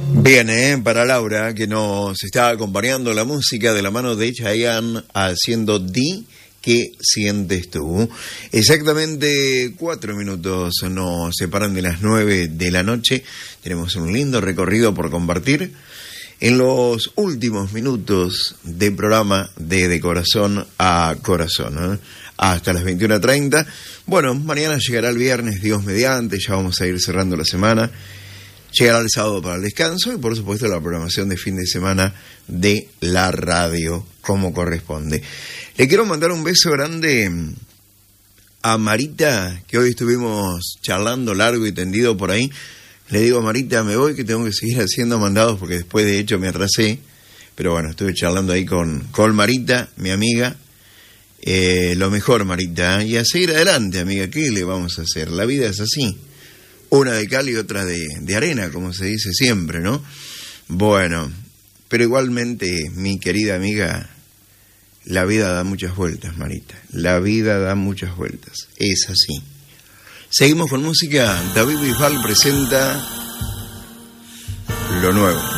Bien, para Laura, que nos está acompañando la música de la mano de Chayanne haciendo Di ¿Qué sientes tú? Exactamente 4 minutos nos separan de las 9 de la noche. Tenemos un lindo recorrido por compartir en los últimos minutos del programa de Corazón a Corazón, ¿eh? Hasta las 21:30. Bueno, mañana llegará el viernes, Dios mediante, ya vamos a ir cerrando la semana. Llegará el sábado para el descanso y por supuesto la programación de fin de semana de la radio como corresponde. Le quiero mandar un beso grande a Marita, que hoy estuvimos charlando largo y tendido por ahí. Le digo a Marita, me voy que tengo que seguir haciendo mandados porque después de hecho me atrasé. Pero bueno, estuve charlando ahí con Marita, mi amiga. Lo mejor, Marita, y a seguir adelante, amiga, ¿qué le vamos a hacer? La vida es así. Una de cal y otra de arena, como se dice siempre, ¿no? Bueno, pero igualmente, mi querida amiga, la vida da muchas vueltas, Marita. La vida da muchas vueltas. Es así. Seguimos con música. David Bisbal presenta lo nuevo.